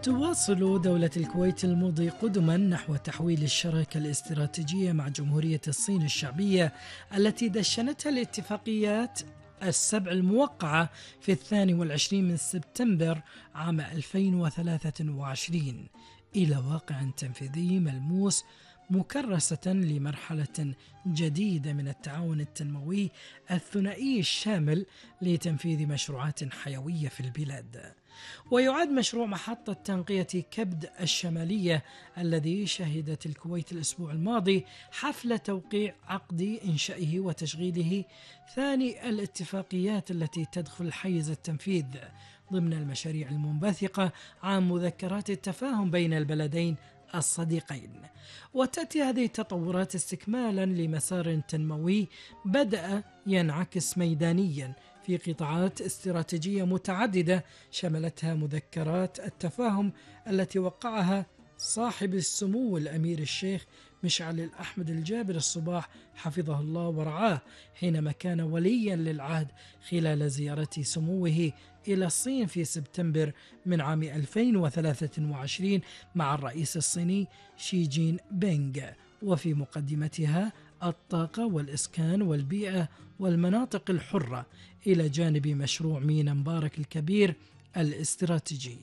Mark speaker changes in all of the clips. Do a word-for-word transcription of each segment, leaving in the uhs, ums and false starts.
Speaker 1: تواصل دولة الكويت المضي قدما نحو تحويل الشراكة الاستراتيجية مع جمهورية الصين الشعبية التي دشنتها الاتفاقيات السبع الموقعة في الثاني والعشرين من سبتمبر عام ألفين وثلاثة وعشرين إلى واقع تنفيذي ملموس، مكرسة لمرحلة جديدة من التعاون التنموي الثنائي الشامل لتنفيذ مشروعات حيوية في البلاد. ويعد مشروع محطة تنقية كبد الشمالية الذي شهدت الكويت الأسبوع الماضي حفل توقيع عقد إنشائه وتشغيله ثاني الاتفاقيات التي تدخل حيز التنفيذ ضمن المشاريع المنبثقة عن مذكرات التفاهم بين البلدين الصديقين. وتأتي هذه التطورات استكمالا لمسار تنموي بدأ ينعكس ميدانيا في قطاعات استراتيجية متعددة شملتها مذكرات التفاهم التي وقعها صاحب السمو الأمير الشيخ مشعل الأحمد الجابر الصباح حفظه الله ورعاه حينما كان وليا للعهد خلال زيارة سموه إلى الصين في سبتمبر من عام ألفين وثلاثة وعشرين مع الرئيس الصيني شي جين بينغ، وفي مقدمتها الطاقة والإسكان والبيئة والمناطق الحرة إلى جانب مشروع ميناء مبارك الكبير الاستراتيجي.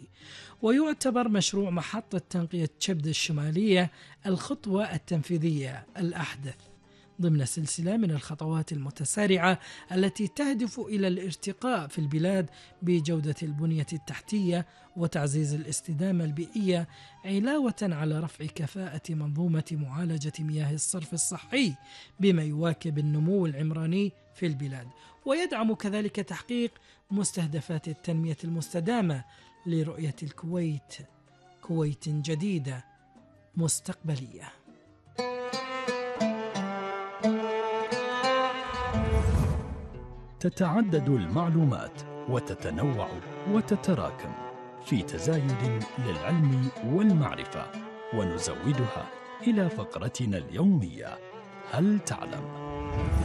Speaker 1: ويعتبر مشروع محطة تنقية كبد الشمالية الخطوة التنفيذية الأحدث ضمن سلسلة من الخطوات المتسارعة التي تهدف إلى الارتقاء في البلاد بجودة البنية التحتية وتعزيز الاستدامة البيئية، علاوة على رفع كفاءة منظومة معالجة مياه الصرف الصحي بما يواكب النمو العمراني في البلاد، ويدعم كذلك تحقيق مستهدفات التنمية المستدامة لرؤية الكويت كويت جديدة مستقبلية.
Speaker 2: تتعدد المعلومات وتتنوع وتتراكم في تزايد للعلم والمعرفة، ونزودها إلى فقرتنا اليومية هل تعلم؟